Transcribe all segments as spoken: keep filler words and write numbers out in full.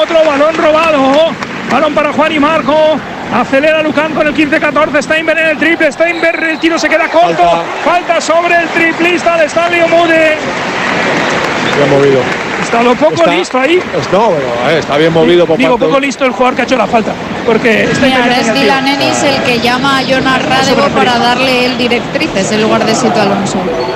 otro balón robado. Balón para Juan y Marco. Acelera Lucan con el quince catorce. Steinberg en el triple. Steinberg, el tiro se queda corto. Falta, Falta sobre el triplista de Stanley Omude. Se ha movido. Está lo poco está, listo ahí. No, bueno, eh, está bien movido. Por Digo, parte. poco listo el jugador que ha hecho la falta. Porque y ahora es Dylan Ennis el que llama a Jonas Radevo para darle el directrices en lugar de Sito Alonso.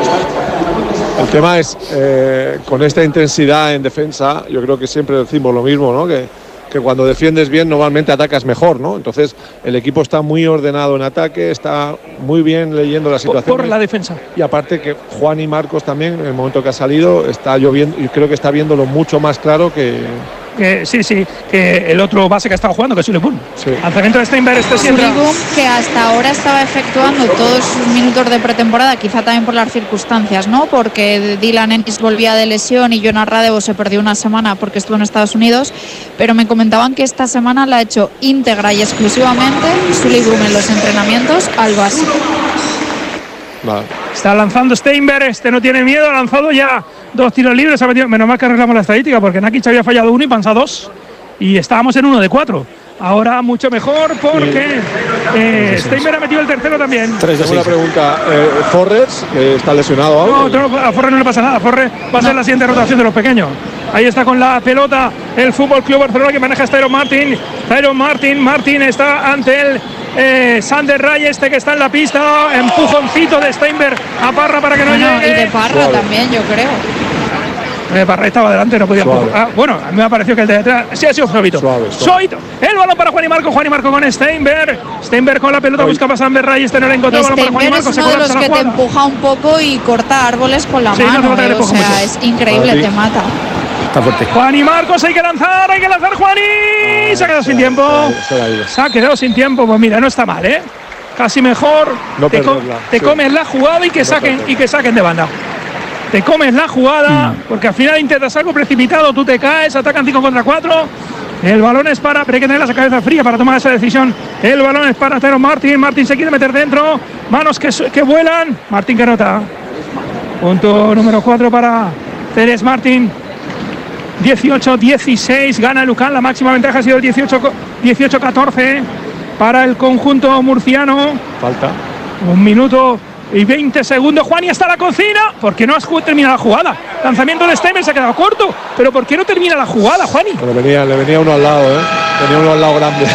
El tema es, eh, con esta intensidad en defensa, yo creo que siempre decimos lo mismo, ¿no? Que, que cuando defiendes bien, normalmente atacas mejor, ¿no? Entonces, el equipo está muy ordenado en ataque, está muy bien leyendo la situación. Por, por la defensa. Y aparte que Juan y Marcos también, en el momento que ha salido, está lloviendo y creo que está viéndolo mucho más claro que... Que, sí, sí, que el otro base que ha estado jugando, que es Sully Boom. Sí. Lanzamiento de Steinberg, este Sully Boom, que hasta ahora estaba efectuando todos sus minutos de pretemporada, quizá también por las circunstancias, ¿no? Porque Dylan Ennis volvía de lesión y Jonas Radevo se perdió una semana porque estuvo en Estados Unidos, pero me comentaban que esta semana la ha hecho íntegra y exclusivamente Sully Boom en los entrenamientos al base. Vale. Está lanzando Steinberg, este no tiene miedo, ha lanzado ya dos tiros libres, ha metido, menos mal que arreglamos la estadística porque Nakic había fallado uno y Panza dos y estábamos en uno de cuatro. Ahora mucho mejor porque eh, Steinberg ha metido el tercero también. Tres de una pregunta, eh, Forrest, que está lesionado ahora. No, no, a Forrest no le pasa nada, Forrest va a ser la siguiente rotación de los pequeños. Ahí está con la pelota el Fútbol Club Barcelona que maneja Tyron Martin. Tyron Martin, Martin está ante el eh, Sander Ray, este que está en la pista. Empujoncito de Steinberg a Parra para que no bueno, llegue. Y de Parra Suave. También, yo creo. Eh, Parra estaba delante, no podía empujar. Ah, bueno, a mí me ha parecido que el de detrás sí ha sido suavito. Suave, suave. Suavito. El balón para Juan y Marco. Juan y Marco con Steinberg. Steinberg con la pelota Hoy. busca para Sander Ray. Este no le encontró. Steinberg balón para Juan y Marco. es uno de los que te empuja un poco y corta árboles con la sí, mano. No eh, o sea, mucho. es increíble, ah, sí. te mata. Está fuerte. Juan y Marcos, hay que lanzar, hay que lanzar Juan y ah, se ha quedado sin tiempo. Se ha, se ha quedado sin tiempo. Pues mira, no está mal, ¿eh? Casi mejor. No te co te sí. comes la jugada y que no saquen perderla. y que saquen de banda. Te comes la jugada mm. porque al final intentas algo precipitado, tú te caes, atacan cinco contra cuatro. El balón es para, pero hay que tener la cabeza fría para tomar esa decisión. El balón es para Tyron Martin. Martin se quiere meter dentro. Manos que, que vuelan. Martin que nota. Punto número cuatro para Teres Martin. dieciocho dieciséis, gana Lucan, la máxima ventaja ha sido el dieciocho catorce para el conjunto murciano. Falta. Un minuto y veinte segundos. Juan y hasta la cocina. ¿Por qué no has terminado la jugada? Lanzamiento de Steinberg se ha quedado corto. Pero ¿por qué no termina la jugada, Juani? Le venía, le venía uno al lado, ¿eh? Tenía uno al lado grande.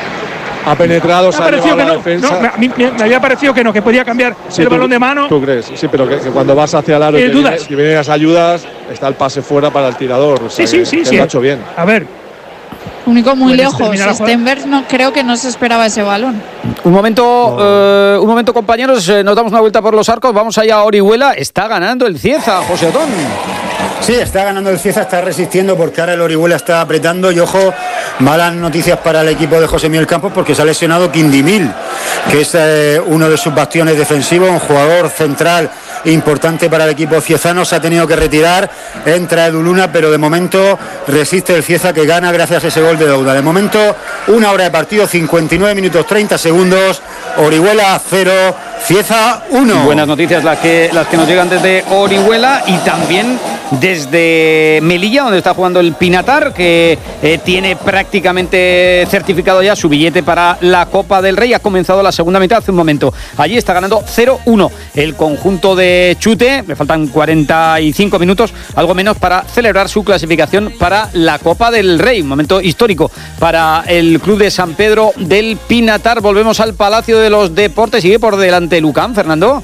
Ha penetrado, se ha llevado la no, defensa. No, me, a mí me había parecido que no, que podía cambiar sí, el tú, balón de mano. ¿Tú crees? Sí, pero que, que cuando vas hacia el aro y vienen, si vienen las ayudas, está el pase fuera para el tirador. O sea, sí, sí, que, sí. que sí. lo ha hecho bien. A ver. Único muy lejos. Steinberg no, creo que no se esperaba ese balón. Un momento, no. eh, un momento, compañeros. Eh, nos damos una vuelta por los arcos. Vamos allá a Orihuela. Está ganando el Cieza, José Otón. Sí, está ganando el Cieza, está resistiendo porque ahora el Orihuela está apretando y ojo, malas noticias para el equipo de José Miguel Campos porque se ha lesionado Quindimil, que es eh, uno de sus bastiones defensivos, un jugador central importante para el equipo ciezano, se ha tenido que retirar, entra Edu Luna, pero de momento resiste el Cieza que gana gracias a ese gol de Dauda. De momento, una hora de partido, cincuenta y nueve minutos treinta segundos, Orihuela cero, Cieza uno. Buenas noticias las que, las que nos llegan desde Orihuela y también desde Melilla, donde está jugando el Pinatar, que eh, tiene prácticamente certificado ya su billete para la Copa del Rey. Ha comenzado la segunda mitad hace un momento. Allí está ganando cero uno el conjunto de Chute. Le faltan cuarenta y cinco minutos, algo menos, para celebrar su clasificación para la Copa del Rey. Un momento histórico para el club de San Pedro del Pinatar. Volvemos al Palacio de los Deportes. Sigue por delante Lucan, Fernando.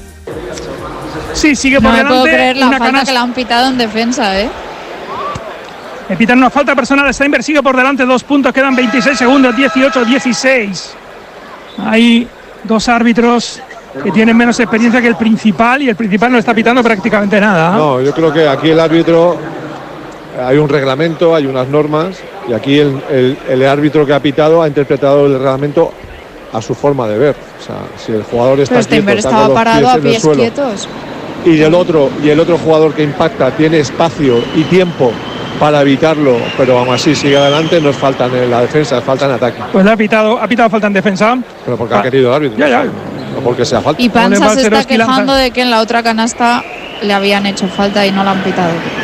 Sí, sigue por no delante. No puedo creer la una falta canasta. que le han pitado en defensa, ¿eh? Le pitan una falta personal. Steinberg sigue por delante, dos puntos, quedan veintiséis segundos, dieciocho dieciséis. Hay dos árbitros que tienen menos experiencia que el principal y el principal no está pitando prácticamente nada. No, yo creo que aquí el árbitro, hay un reglamento, hay unas normas y aquí el, el, el árbitro que ha pitado ha interpretado el reglamento a su forma de ver. O sea, si el jugador está Pero Steinberg quieto, estaba parado a pies suelo, quietos. Y el otro y el otro jugador que impacta tiene espacio y tiempo para evitarlo, pero aún así sigue adelante, no es falta en la defensa, es falta en ataque. Pues le ha pitado, ha pitado falta en defensa. Pero porque ah, ha querido el árbitro. Ya, ya. No porque sea falta. Y Panza se está quejando de que en la otra canasta le habían hecho falta y no la han pitado.